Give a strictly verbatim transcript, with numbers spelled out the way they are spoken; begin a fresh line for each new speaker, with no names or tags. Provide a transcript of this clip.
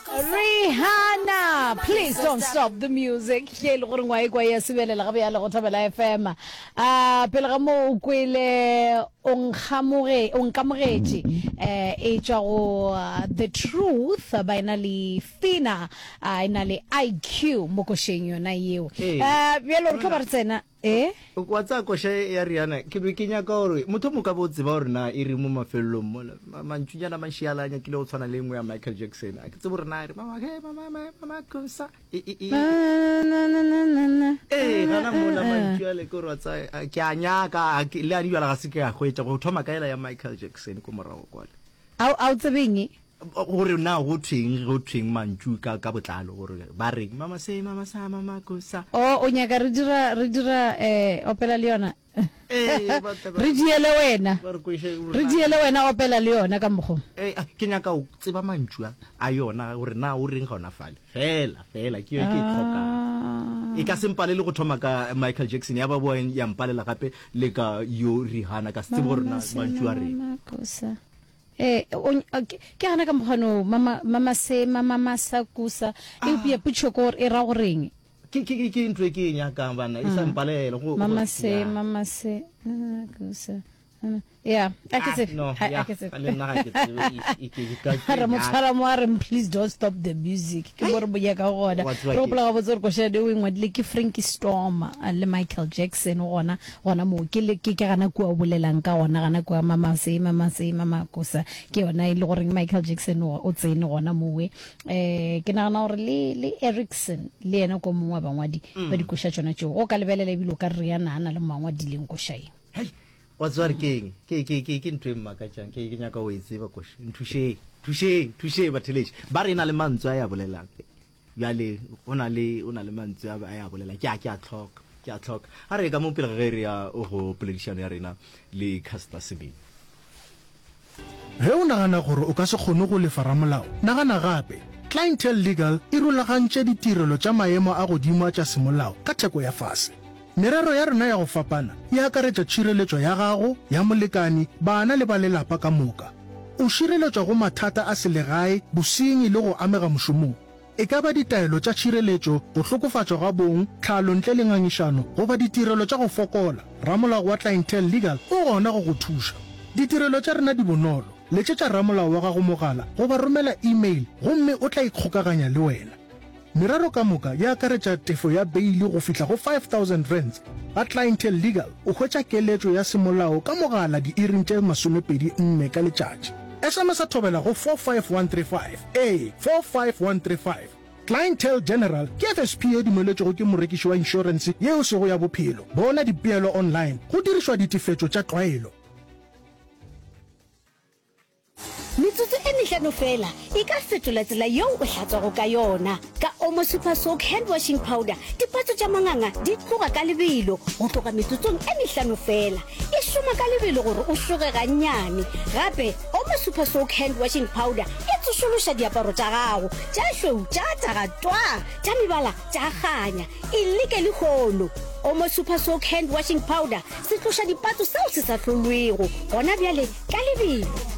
Rihanna, please don't stop the music. Ke le gore ngwa e kwa ya sebelela ga bya le go thabela F M. Ah, pele ga mo kwele onkgamoge onkamogetse eh e tswa go The Truth ba ina le Fina, a ina le I Q mo kosheng yona yeo. Eh bya lo re ba tsena eh
wa tsa koshe ya Rihanna ke be ke nya ka gore motho mo ka botse ba gore na e re mo mafellong mo mantšunyana mashialanya ke le go tshwana le ngwe ya Michael Jackson a ke tse bore na re mama ke mama mama kosa e e
na na na na
eh gana mo la mantšua le go rotsa ke a nyaka le a diwa la ga se ke a go etsa go thoma kaela ya Michael Jackson ko morago kwale
au au tsebeng
gore na go thweng go thweng mantšu ka ka botlalo gore ba re mama se mama sa mama kosa
o o nyaka re dira re dira eh opela le yona
eh ba ta
re diele wena re diele wena opela le yona ka mogo
eh ke nyaka o tseba mantšu a yona gore na o reng gona fale fela fela ke yo ke tlhoka e ka sempale le go thoma ka Michael Jackson ya ba boeng ya mpalela gape le ka yo Rihanna ka se bona mantšu a re
kosa eh ke ana ka mogano mama mama se mama masakusa e bia putshoko e ra go reng
ke ke ke ntwe ke nya ka bana isa mpalela go
mama se mama se kusa yeah I can say I can say
ale na ke ke ke
ka ra mo tshara mo are please don't stop the music ke bore bo ya ka gona ro pla ga botsore go shede we ngwadile ke Frankie Storm le Michael Jackson gona gona mo ke le ke ke gana kwa bolelang ka gona gana kwa mama se mama se mama kosa ke yona ile gore Michael Jackson o tsene gona mowe eh ke na na gore le le Erickson le ena ko mongwa bangwadi ba dikosha tsona tšo o ka lebelele bilo ka Rihanna ana le mangwadi leng ko shai
hey what's what king ke ke ke ke ntwe maka tjang ke ke nyaka o itse ba koshi nthushe thushe thushe batheleji ba re ina le mantswa ya bolelang yale ona le ona le mantswa ya bolela ke a ke a tlhoka ke a tlhoka ha re ka mo pele ga re ya o go prediction ya rena le Caster Semenya
he o nagana gore o ka se kgone go le fara molao nagana gape Clientele Legal e rulagantse ditirelo tša maemo a godimo tša semolao ka theko ya fase. Merero ya rena ya go fapana e akaretša tšhireletšo ya gago ya molekani bana le ba lelapa ka moka. O šireletšwa go mathata a selegae bosenyi le go amega mošomong. E ka ba ditaelo tša tšhireletšo go hlokofatšwa ga bong tlhalo ntle le ngangišano goba ditirelo tša go fokola. Ramolao wa Clientele Legal o gona go go thuša. Ditirelo tša rena di bonolo. Letšetša ramolao wa gago mogala goba romela email gomme o tla ikgokaganya le wena. Merero ka moka ya akaretša tefo ya beili go fihla go five thousand rands. Ga Clientele Legal o hwetša keletšo ya semolao ka mogala di iring tše masomepedi nne ka letšatši. S M S a thobela go four five one three five a four five one three five. Clientele General ke F S P A dumeletšego ke morekiši wa insurance yeo sego ya bophelo. Bona dipeelo online go dirišwa ditefetšo tša tlwaelo.
Metsotso e mehlano fela e ka fetola tsela yeo o hlatswago ka yona ka Omo Super Soak hand washing powder. Dipatso tša manganga di tloga ka lebelo go tloga metsotsong e mehlano fela e šoma ka lebelo gore o hloge gannyane. Gape Omo Super Soak hand washing powder e tsošološa diaparo tša gago tša šweu tša tagatwa tša mebala tša ganya e leke le kgono. Omo Super Soak hand washing powder se tloša dipatso seo se sa hlolwego gona bjale ka lebelo.